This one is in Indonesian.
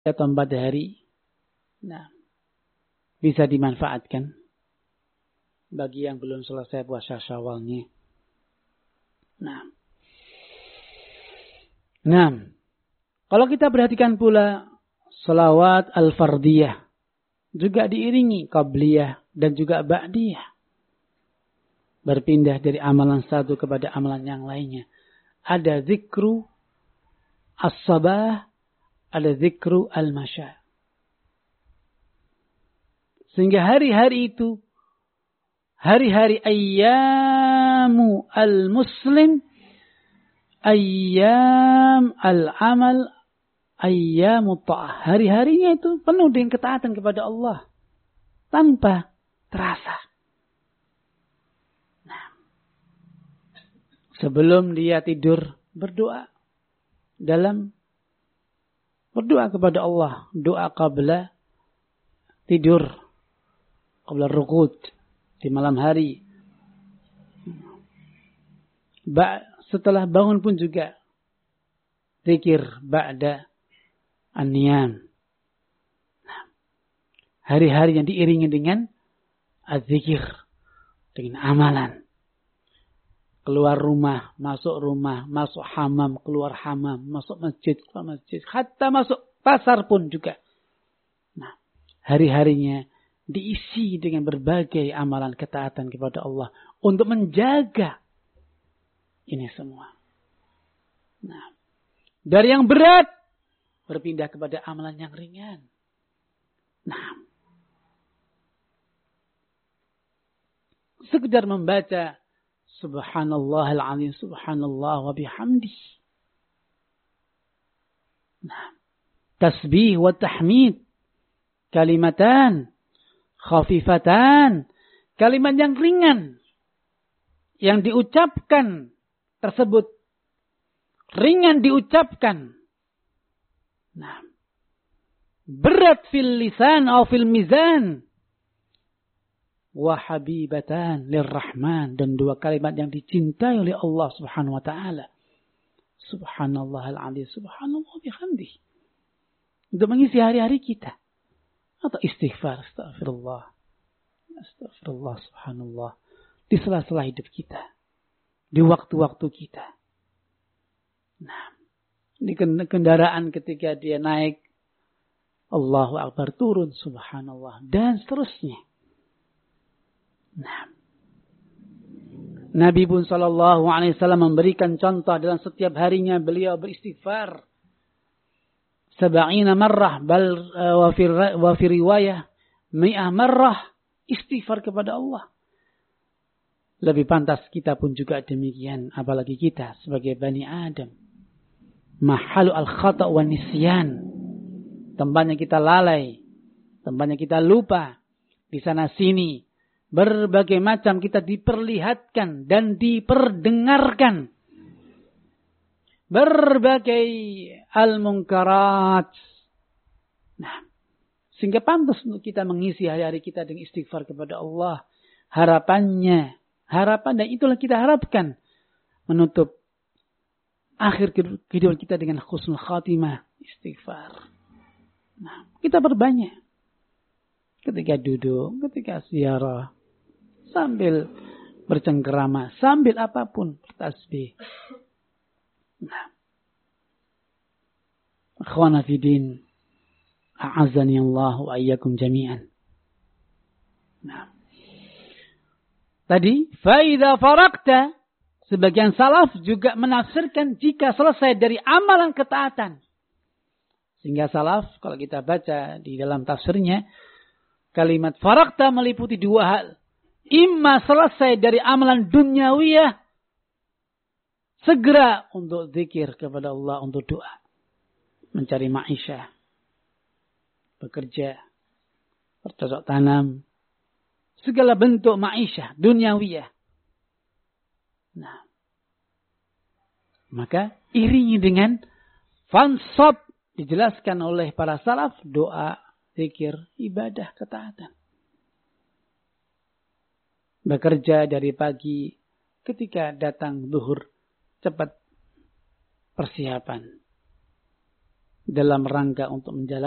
atau 4 hari. Nah, bisa dimanfaatkan bagi yang belum selesai puasa Syawalnya. Nah, kalau kita perhatikan pula salawat al-fardiyah juga diiringi qabliyah dan juga ba'diyah. Berpindah dari amalan satu kepada amalan yang lainnya. Ada zikru as-sabah, ada zikru al-masya. Sehingga hari-hari itu, hari-hari ayyamu al-muslim, ayyam al-amal, ayyamu ta'ah. Hari-harinya itu penuh dengan ketaatan kepada Allah. Tanpa terasa. Nah, sebelum dia tidur, berdoa. Berdoa kepada Allah. Doa qabla tidur. Qabla ruqud. Di malam hari. Setelah bangun pun juga zikir ba'da an-niyam. Hari-hari yang diiringi dengan az-zikir, dengan amalan. Keluar rumah, masuk hamam, keluar hamam, masuk masjid, keluar masjid, hatta masuk pasar pun juga. Nah, hari-harinya diisi dengan berbagai amalan ketaatan kepada Allah untuk menjaga ini semua. Nah, dari yang berat berpindah kepada amalan yang ringan. Nah, sekedar membaca Subhanallahal azim, subhanallah wa bihamdih. Nah, tasbih wa tahmid, kalimatan khafifatan, kalimat yang ringan yang diucapkan tersebut ringan diucapkan. Nah, berat fil lisan atau fil mizan. Wa habibatan lirrahman, dan 2 kalimat yang dicintai oleh Allah Subhanahu wa taala. Subhanallahal azim, subhanallah bihamdih. Untuk mengisi hari-hari kita. Atau istighfar, astagfirullah. Astagfirullah, subhanallah. Di sela-sela hidup kita. Di waktu-waktu kita. Nah, di kendaraan ketika dia naik, Allahu Akbar, turun, subhanallah, dan seterusnya. Nah, Nabi pun SAW memberikan contoh dalam setiap harinya beliau beristighfar 70 marrah, bal wa fi riwayah 100 marrah istighfar kepada Allah. Lebih pantas kita pun juga demikian, apalagi kita sebagai Bani Adam. Mahalu al-khata' wa nisyan. Tempatnya kita lalai, tempatnya kita lupa, di sana sini. Berbagai macam kita diperlihatkan dan diperdengarkan. Berbagai al-munkarat. Nah, sehingga pantas untuk kita mengisi hari-hari kita dengan istighfar kepada Allah. Harapan dan itulah kita harapkan. Menutup akhir kehidupan kita dengan husnul khatimah. Istighfar. Nah, kita berbanyak. Ketika duduk, ketika ziarah. Sambil bercengkerama, sambil apapun bertasbih. Nah, akhwana fidin, a'azzani Allah wa iyyakum jami'an. Nah, tadi faida faraqta, sebagian salaf juga menafsirkan jika selesai dari amalan ketaatan. Sehingga salaf, kalau kita baca di dalam tafsirnya, kalimat faraqta meliputi 2 hal. Imma selesai dari amalan duniawiyah, segera untuk zikir kepada Allah, untuk doa. Mencari ma'isyah, bekerja, bercocok tanam, segala bentuk ma'isyah, duniawiyah. Nah, maka iringi dengan fansab, dijelaskan oleh para salaf, doa, zikir, ibadah, ketaatan. Bekerja dari pagi, ketika datang zuhur, cepat persiapan dalam rangka untuk menjalani